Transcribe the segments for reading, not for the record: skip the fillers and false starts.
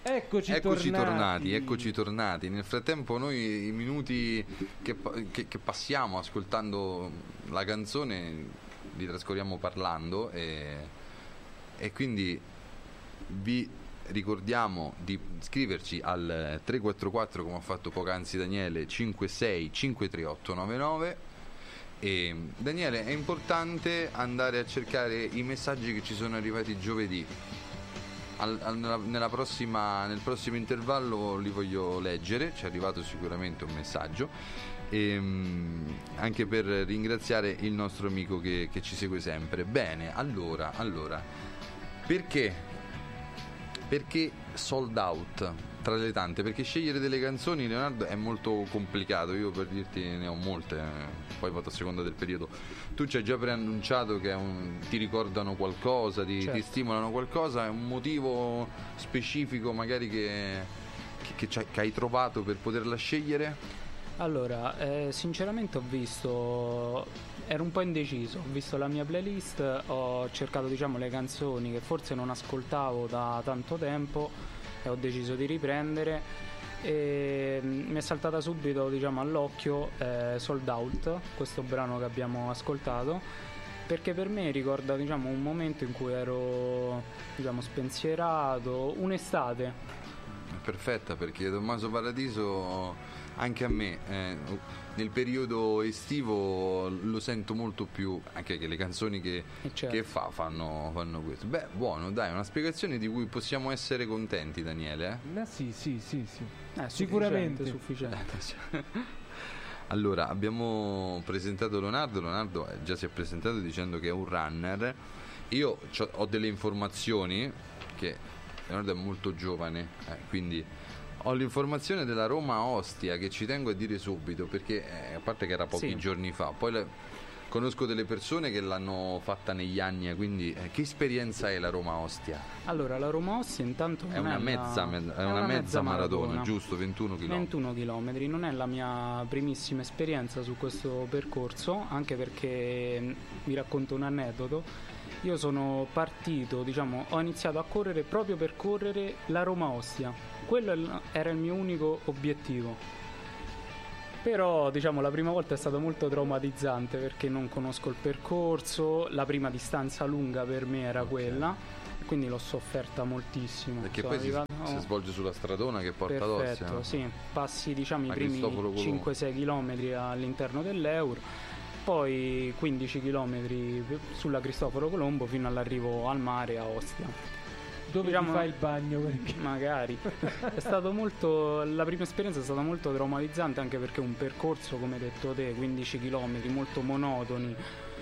Eccoci tornati. Nel frattempo noi i minuti che passiamo ascoltando la canzone li trascorriamo parlando e quindi vi ricordiamo di scriverci al 344 come ha fatto poc'anzi Daniele 56 53899. E Daniele, è importante andare a cercare i messaggi che ci sono arrivati giovedì. Nel prossimo intervallo li voglio leggere. Ci è arrivato sicuramente un messaggio anche per ringraziare il nostro amico che ci segue sempre. Bene, allora perché sold out tra le tante? Perché scegliere delle canzoni, Leonardo, è molto complicato. Io, per dirti, ne ho molte, poi vado a seconda del periodo. Tu ci hai già preannunciato che ti ricordano qualcosa, ti stimolano qualcosa. È un motivo specifico magari che hai trovato per poterla scegliere? Allora, sinceramente ero un po' indeciso, ho visto la mia playlist, ho cercato le canzoni che forse non ascoltavo da tanto tempo e ho deciso di riprendere, e mi è saltata subito all'occhio Sold Out, questo brano che abbiamo ascoltato, perché per me ricorda un momento in cui ero spensierato, un'estate. È perfetta, perché Tommaso Paradiso anche a me nel periodo estivo lo sento molto più, anche che le canzoni che fanno questo. Beh, buono, dai, una spiegazione di cui possiamo essere contenti, Daniele. Sì. Sicuramente sufficiente. Allora, abbiamo presentato Leonardo già si è presentato dicendo che è un runner. Io ho delle informazioni, che Leonardo è molto giovane, quindi ho l'informazione della Roma-Ostia, che ci tengo a dire subito, perché a parte che era pochi giorni fa, poi conosco delle persone che l'hanno fatta negli anni, quindi che esperienza è la Roma-Ostia? Allora, la Roma-Ostia intanto è una mezza maratona, giusto? 21 km. 21 km, non è la mia primissima esperienza su questo percorso, anche perché vi racconto un aneddoto. Io sono partito, ho iniziato a correre proprio per correre la Roma-Ostia. Quello era il mio unico obiettivo. Però, la prima volta è stato molto traumatizzante, perché non conosco il percorso, la prima distanza lunga per me era quella, quindi l'ho sofferta moltissimo. Perché poi si svolge sulla stradona che porta ad Ostia. Perfetto, sì. Passi, i primi 5-6 km all'interno dell'Eur, poi 15 km sulla Cristoforo Colombo fino all'arrivo al mare a Ostia, dove ti fai il bagno, perché magari è stato la prima esperienza è stata molto traumatizzante, anche perché un percorso, come hai detto te, 15 km molto monotoni.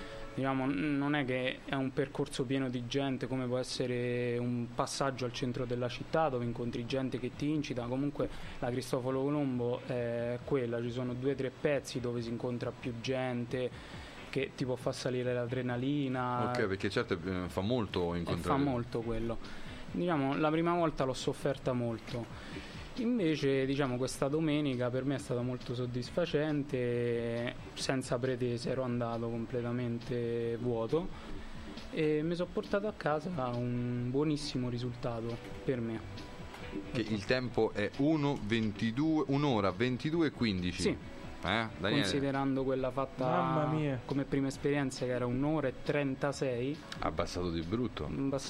Non è che è un percorso pieno di gente come può essere un passaggio al centro della città, dove incontri gente che ti incita. Comunque la Cristoforo Colombo è quella, ci sono 2-3 pezzi dove si incontra più gente, che ti può far salire l'adrenalina. Ok, perché certo fa molto incontrare. Fa molto quello. La prima volta l'ho sofferta molto. Invece questa domenica per me è stata molto soddisfacente, senza pretese, ero andato completamente vuoto e mi sono portato a casa un buonissimo risultato per me. Che il tempo è 1 ora 22 e 15. Sì. Daniele? Considerando quella fatta come prima esperienza, che era 1 ora e 36. Abbassato di brutto,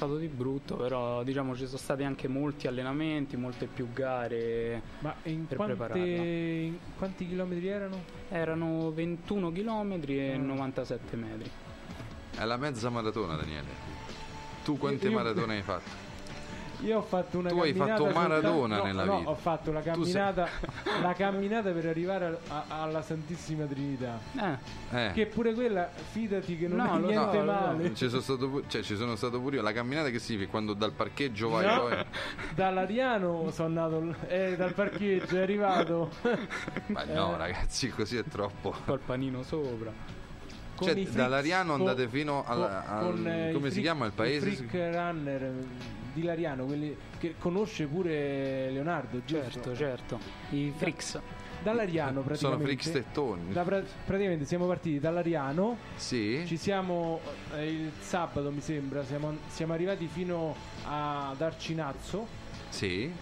però ci sono stati anche molti allenamenti, molte più gare. Ma prepararla. Quanti chilometri erano? Erano 21 chilometri e 97 metri. È la mezza maratona, Daniele. Tu quante maratone hai fatto? Io ho fatto una camminata. Tu hai fatto maratona nella vita. Ho fatto la camminata, la camminata per arrivare alla Santissima Trinità. Che pure quella, fidati che non è niente male. Ci sono stato pure io. La camminata che significa? Quando dal parcheggio vai poi. Dall'Ariano sono andato, dal parcheggio è arrivato. Ma no, ragazzi, così è troppo. Col panino sopra. Dall'Ariano andate fino come si chiama il paese? Il Freak Runner di Lariano, quelli che conosce pure Leonardo, giusto? Certo. I Freaks. Dall'Ariano praticamente. Sono Freaks tettoni. Praticamente siamo partiti dall'Ariano. Sì. Ci siamo il sabato, mi sembra, siamo arrivati fino ad Arcinazzo. Sì.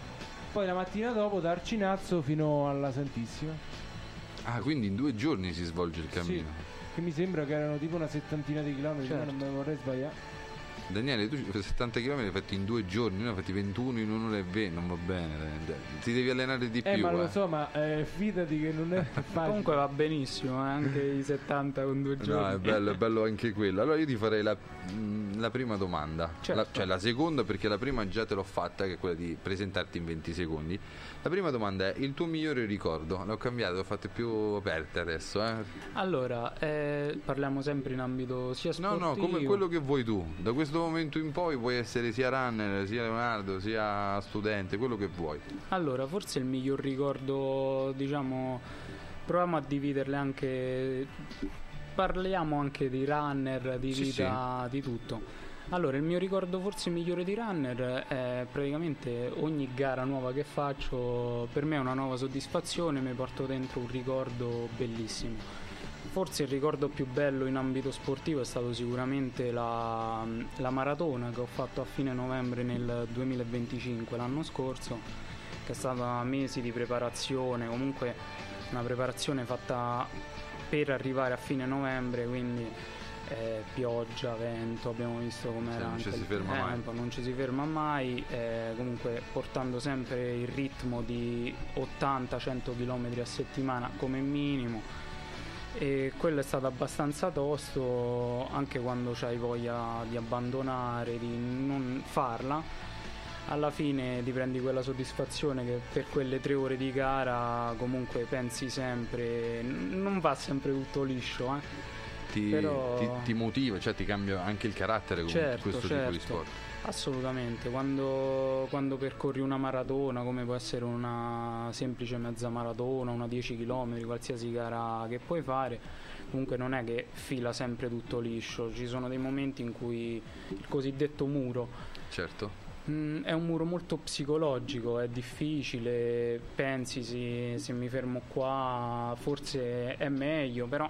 poi la mattina dopo da Arcinazzo fino alla Santissima. Ah, quindi in 2 giorni si svolge il cammino? Sì, che mi sembra che erano tipo una 70ina di chilometri, certo. Non me ne vorrei sbagliare. Daniele, tu 70 km li fatti in 2 giorni, noi ne fatti 21 in 1 ora e 20, non va bene, ti devi allenare di più. Ma lo so, ma fidati che non è facile. Comunque va benissimo, anche i 70 con 2 giorni. No, è bello anche quello. Allora io ti farei la prima domanda, certo. Cioè la seconda, perché la prima già te l'ho fatta, che è quella di presentarti in 20 secondi. La prima domanda è il tuo migliore ricordo. L'ho cambiato, l'ho fatte più aperte adesso. Allora, parliamo sempre in ambito sia sportivo. No, come quello che vuoi tu. Da questo momento in poi puoi essere sia runner, sia Leonardo, sia studente, quello che vuoi. Allora, forse il miglior ricordo, diciamo, proviamo a dividerle anche, parliamo anche di runner, di vita, sì. Di tutto. Allora, il mio ricordo forse migliore di runner è praticamente ogni gara nuova che faccio, per me è una nuova soddisfazione, mi porto dentro un ricordo bellissimo. Forse il ricordo più bello in ambito sportivo è stato sicuramente la maratona che ho fatto a fine novembre nel 2025, l'anno scorso, che è stata mesi di preparazione, comunque una preparazione fatta per arrivare a fine novembre, quindi pioggia, vento, abbiamo visto com'era, non anche ci si il ferma tempo, non ci si ferma mai, comunque portando sempre il ritmo di 80-100 km a settimana come minimo, e quello è stato abbastanza tosto anche quando c'hai voglia di abbandonare, di non farla. Alla fine ti prendi quella soddisfazione che per quelle 3 ore di gara comunque pensi sempre, non va sempre tutto liscio, ti motiva, cioè ti cambia anche il carattere con questo tipo di sport. Assolutamente, quando percorri una maratona, come può essere una semplice mezza maratona, una 10 km, qualsiasi gara che puoi fare, comunque non è che fila sempre tutto liscio, ci sono dei momenti in cui il cosiddetto muro, certo, è un muro molto psicologico, è difficile, pensi se mi fermo qua forse è meglio, però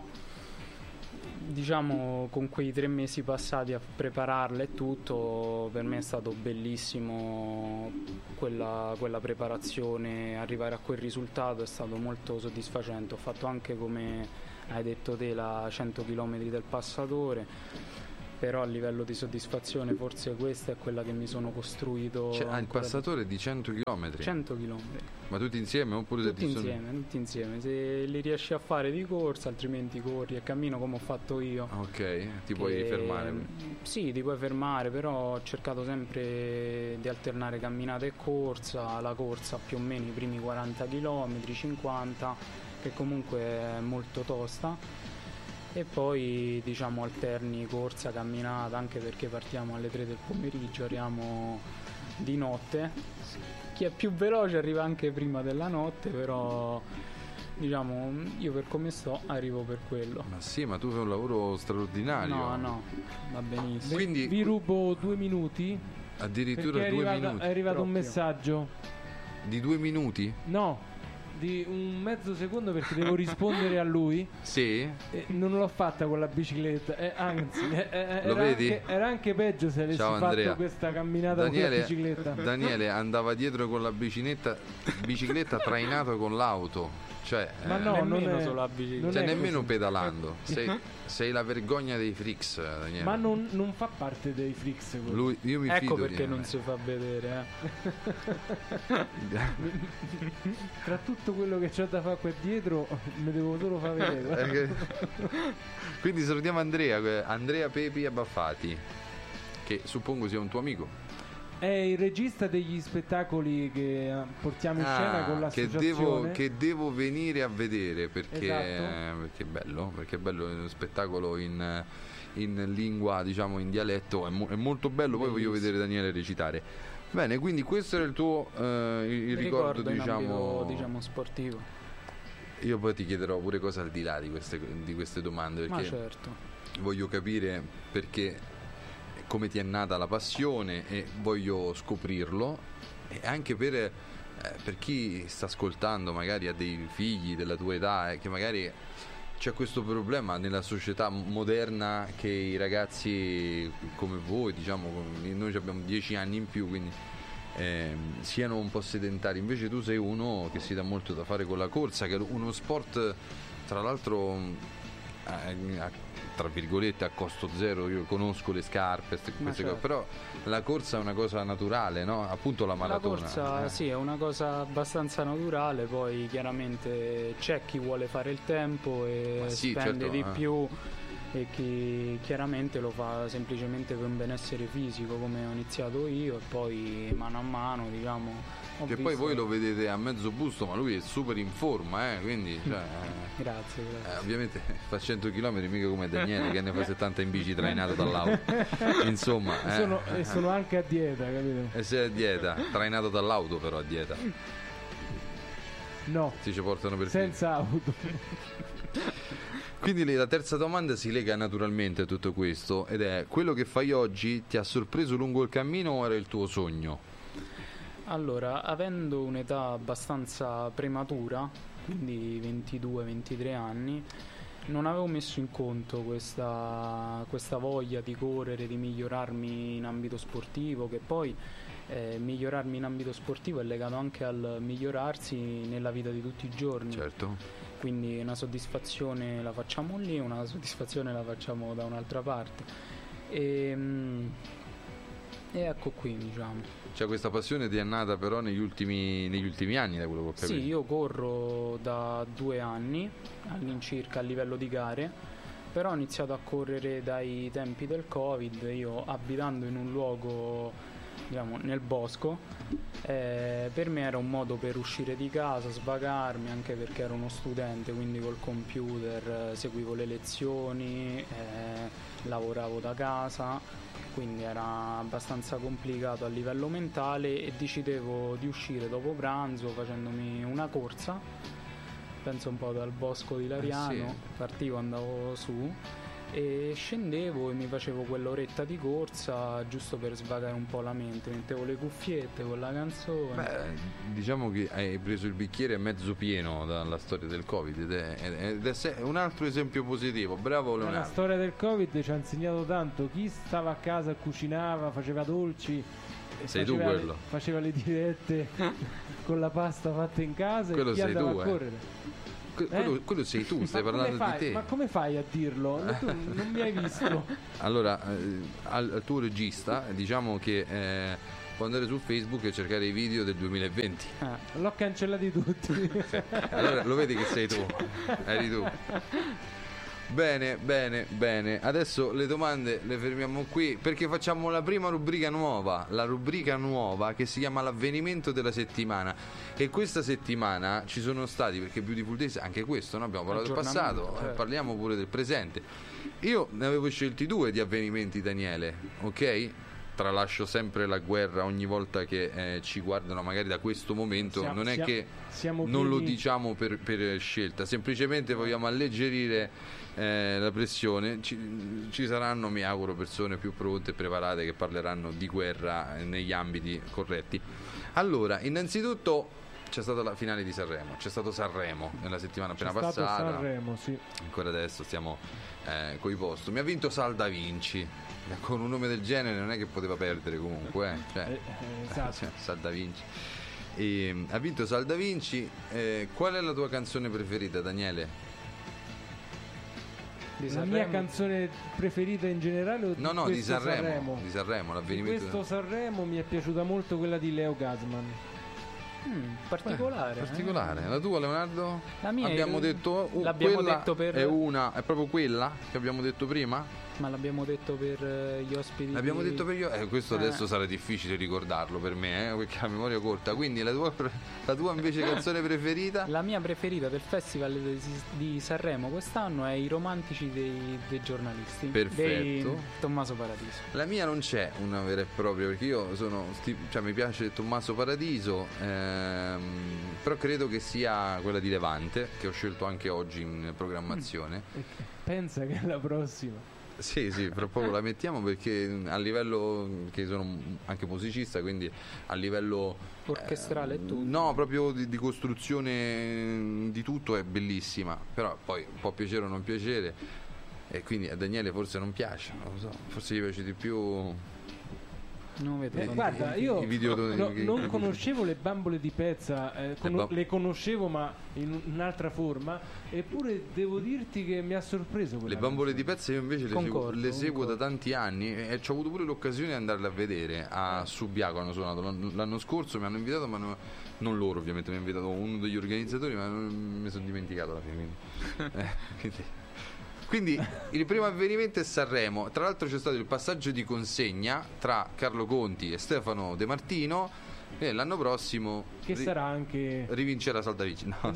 diciamo con quei 3 mesi passati a prepararla e tutto, per me è stato bellissimo quella preparazione, arrivare a quel risultato è stato molto soddisfacente. Ho fatto anche, come hai detto te, la 100 km del passatore, però a livello di soddisfazione forse questa è quella che mi sono costruito. Il passatore di 100 km? 100 km. Ma tutti insieme oppure tutti insieme, se li riesci a fare di corsa, altrimenti corri e cammino come ho fatto io. Ok, ti puoi fermare? Sì, ti puoi fermare, però ho cercato sempre di alternare camminata e corsa, la corsa più o meno i primi 40 km, 50, che comunque è molto tosta. E poi diciamo alterni corsa, camminata, anche perché partiamo alle 3 del pomeriggio, arriviamo di notte. Chi è più veloce arriva anche prima della notte, però diciamo io per come sto arrivo per quello. Ma sì, ma tu fai un lavoro straordinario. No, va benissimo. Quindi vi rubo 2 minuti. Addirittura 2 minuti. È arrivato un messaggio. Di 2 minuti? No, di un mezzo secondo, perché devo rispondere a lui. Sì. Non l'ho fatta con la bicicletta, anzi lo vedi? Era anche peggio se avessi fatto questa camminata con la bicicletta. Daniele andava dietro con la bicicletta trainato con l'auto. Cioè, ma no, nemmeno solo la bicicletta, cioè nemmeno pedalando. Sei la vergogna dei freaks, Daniele. Ma non fa parte dei freaks lui, io mi ecco fido perché non si fa vedere, Tra tutto quello che c'ho da fare qua dietro mi devo solo far vedere. Quindi salutiamo Andrea Pepi Abbaffati, che suppongo sia un tuo amico. È il regista degli spettacoli che portiamo in scena con l'associazione. Che devo venire a vedere perché, esatto. Perché è bello uno spettacolo in lingua, diciamo in dialetto, è molto bello. Poi voglio vedere Daniele recitare. Bene, quindi questo era il tuo il ricordo diciamo sportivo. Io poi ti chiederò pure cose al di là di queste domande, perché certo, voglio capire perché, come ti è nata la passione, e voglio scoprirlo, e anche per chi sta ascoltando, magari ha dei figli della tua età, che magari c'è questo problema nella società moderna, che i ragazzi come voi, diciamo, noi abbiamo 10 anni in più, quindi siano un po' sedentari. Invece tu sei uno che si dà molto da fare con la corsa, che è uno sport tra l'altro tra virgolette a costo zero. Io conosco le scarpe, queste cose, però la corsa è una cosa naturale, no? Appunto la maratona. La corsa sì, è una cosa abbastanza naturale, poi chiaramente c'è chi vuole fare il tempo e spende di più, e chi chiaramente lo fa semplicemente per un benessere fisico, come ho iniziato io, e poi mano a mano, diciamo, che poi voi lo vedete a mezzo busto, ma lui è super in forma, quindi grazie. Ovviamente fa 100 km, mica come Daniele che ne fa 70 in bici trainato dall'auto. Insomma, sono anche a dieta, capito? E sei a dieta, trainato dall'auto, però a dieta. No, si ci portano per senza auto. Quindi la terza domanda si lega naturalmente a tutto questo, ed è: quello che fai oggi ti ha sorpreso lungo il cammino o era il tuo sogno? Allora, avendo un'età abbastanza prematura, quindi 22-23 anni, non avevo messo in conto questa voglia di correre, di migliorarmi in ambito sportivo, che poi migliorarmi in ambito sportivo è legato anche al migliorarsi nella vita di tutti i giorni. Certo. Quindi una soddisfazione la facciamo lì, una soddisfazione la facciamo da un'altra parte. E ecco qui, diciamo. Cioè, questa passione ti è nata però negli ultimi anni, da quello che ho capito. Sì, io corro da 2 anni all'incirca a livello di gare, però ho iniziato a correre dai tempi del Covid. Io, abitando in un luogo, diciamo, nel bosco, per me era un modo per uscire di casa, svagarmi, anche perché ero uno studente, quindi col computer seguivo le lezioni, lavoravo da casa, quindi era abbastanza complicato a livello mentale, e decidevo di uscire dopo pranzo facendomi una corsa, penso un po' dal bosco di Lariano. Sì. Partivo, andavo su e scendevo e mi facevo quell'oretta di corsa giusto per svagare un po' la mente, mettevo le cuffiette con la canzone. Beh, diciamo che hai preso il bicchiere mezzo pieno dalla storia del Covid, ed è un altro esempio positivo. Bravo Leonardo. La storia del Covid ci ha insegnato tanto. Chi stava a casa, cucinava, faceva dolci, sei tu quello, faceva le dirette con la pasta fatta in casa, quello e chi sei andava tu, a correre. Quello sei tu, stai parlando di te. Ma come fai a dirlo? Tu non mi hai visto. Allora, al tuo regista, diciamo che può andare su Facebook e cercare i video del 2020. L'ho cancellati tutti. Sì. Allora lo vedi che sei tu, eri tu. Bene. Adesso le domande le fermiamo qui, perché facciamo la prima rubrica nuova, la rubrica nuova che si chiama l'avvenimento della settimana. E questa settimana ci sono stati, perché Beautiful Days, anche questo, no? Abbiamo parlato del passato, certo. Parliamo pure del presente. Io ne avevo scelti 2 di avvenimenti, Daniele, ok? Tralascio sempre la guerra ogni volta che ci guardano magari da questo momento. Non è che non lo diciamo per scelta, semplicemente vogliamo alleggerire la pressione. Ci saranno, mi auguro, persone più pronte e preparate che parleranno di guerra negli ambiti corretti. Allora, innanzitutto c'è stata la finale di Sanremo, c'è stato Sanremo nella settimana appena passata. Sanremo, sì. Ancora adesso stiamo coi postumi. Ha vinto Sal Da Vinci. Con un nome del genere non è che poteva perdere comunque, esatto. Sal Da Vinci. Ha vinto Sal Da Vinci. Qual è la tua canzone preferita, Daniele? La mia canzone preferita in generale o no, di Sanremo? Di Sanremo, l'avvenimento. Di questo Sanremo mi è piaciuta molto quella di Leo Gassman. Particolare. La tua, Leonardo? La mia abbiamo detto l'abbiamo detto per è proprio quella che abbiamo detto prima? Ma l'abbiamo detto per gli ospiti. L'abbiamo detto per gli questo adesso sarà difficile ricordarlo per me, perché la memoria è corta. Quindi la tua invece canzone preferita? La mia preferita del Festival di Sanremo quest'anno è I romantici dei giornalisti. Perfetto. Di Tommaso Paradiso. La mia non c'è una vera e propria, perché io mi piace Tommaso Paradiso, però credo che sia quella di Levante, che ho scelto anche oggi in programmazione. Pensa che è la prossima. Sì, fra poco la mettiamo, perché a livello, che sono anche musicista, quindi a livello orchestrale e tutto. No, proprio di costruzione di tutto è bellissima, però poi può piacere o non piacere, e quindi a Daniele forse non piace, non lo so, forse gli piace di più guarda, io non conoscevo le bambole di pezza, le conoscevo ma in un'altra forma, eppure devo dirti che mi ha sorpreso le bambole di pezza. Io invece le seguo da tanti anni e ho avuto pure l'occasione di andarle a vedere a Subiaco. Hanno suonato l'anno scorso, mi hanno invitato, ma non loro ovviamente, mi ha invitato uno degli organizzatori, ma mi sono dimenticato alla fine. Quindi il primo avvenimento è Sanremo. Tra l'altro c'è stato il passaggio di consegna tra Carlo Conti e Stefano De Martino, e l'anno prossimo sarà anche rivincerà Saldavici. No.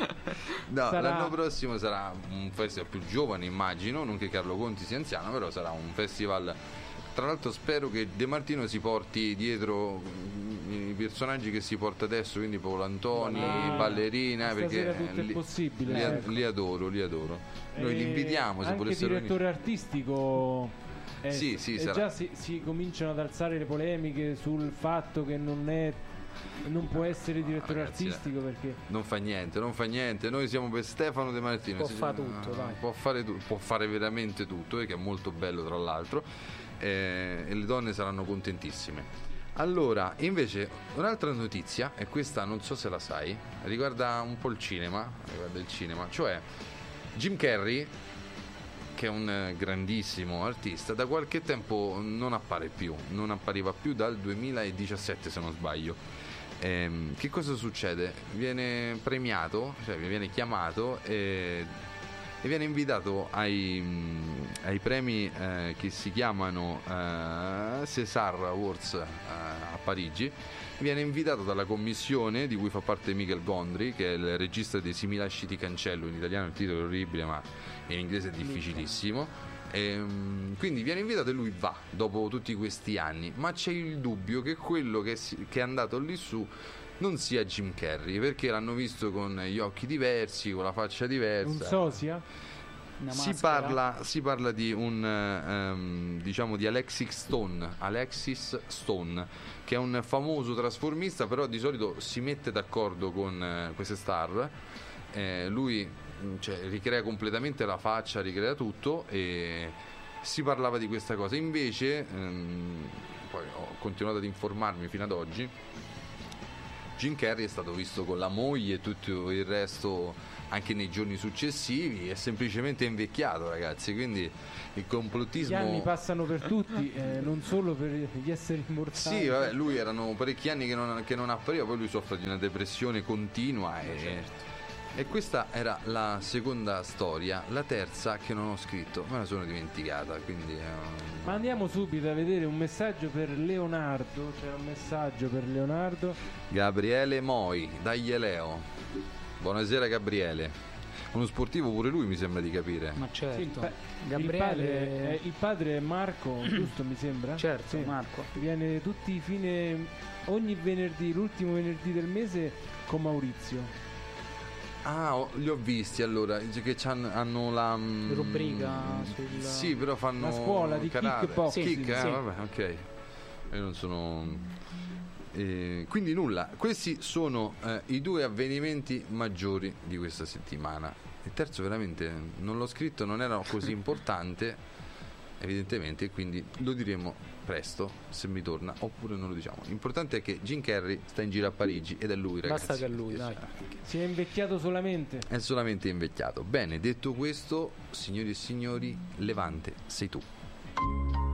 L'anno prossimo sarà un festival più giovane, immagino, non che Carlo Conti sia anziano, però sarà un festival. Tra l'altro spero che De Martino si porti dietro i personaggi che si porta adesso, quindi Polantoni, Ballerina, perché è possibile, li adoro. Noi li invitiamo, se anche volessero direttore artistico. Sì, sarà. Già si cominciano ad alzare le polemiche sul fatto che non può essere direttore artistico, perché non fa niente. Noi siamo per Stefano De Martino. Può fare veramente tutto, che è molto bello, tra l'altro, e le donne saranno contentissime. Allora, invece, un'altra notizia, e questa non so se la sai, riguarda un po' il cinema, cioè Jim Carrey, che è un grandissimo artista, da qualche tempo non appariva più dal 2017, se non sbaglio. Che cosa succede? Viene premiato, cioè viene chiamato e viene invitato ai premi che si chiamano César Awards a Parigi. Viene invitato dalla commissione di cui fa parte Michel Gondry, che è il regista dei Se mi lasci ti cancello. In italiano il titolo è orribile, ma in inglese è difficilissimo. Quindi viene invitato e lui va dopo tutti questi anni, ma c'è il dubbio che quello che è andato lì su non sia Jim Carrey, perché l'hanno visto con gli occhi diversi, con la faccia diversa. Un sosia? Si parla di un di Alexis Stone, che è un famoso trasformista, però di solito si mette d'accordo con queste star. Lui ricrea completamente la faccia, ricrea tutto, e si parlava di questa cosa. Invece poi ho continuato ad informarmi fino ad oggi. Jim Carrey è stato visto con la moglie e tutto il resto anche nei giorni successivi, è semplicemente invecchiato, ragazzi, quindi il complottismo. Gli anni passano per tutti, non solo per gli esseri immortali. Sì, vabbè, lui erano parecchi anni che non appariva, poi lui soffre di una depressione continua e questa era la seconda storia. La terza, che non ho scritto, me la sono dimenticata, quindi ma andiamo subito a vedere un messaggio per Leonardo. C'è un messaggio per Leonardo. Gabriele Moi, dagli Leo. Buonasera Gabriele. Uno sportivo pure lui, mi sembra di capire. Ma certo. Sì, Gabriele, il padre è Marco, giusto, mi sembra? Certo, sì. Marco. Viene ogni venerdì, l'ultimo venerdì del mese, con Maurizio. Ah, li ho visti, allora, che hanno la rubrica sulla... Sì, però fanno la scuola di kickbox. Sì. Vabbè, ok. Io non sono... quindi nulla, questi sono i due avvenimenti maggiori di questa settimana. Il terzo veramente non l'ho scritto, non era così importante, evidentemente, quindi lo diremo presto, se mi torna, oppure non lo diciamo. L'importante è che Jim Carrey sta in giro a Parigi ed è lui, ragazzi. Basta che è lui, dai. Si è invecchiato solamente. È solamente invecchiato. Bene, detto questo, signori e signori, Levante sei tu.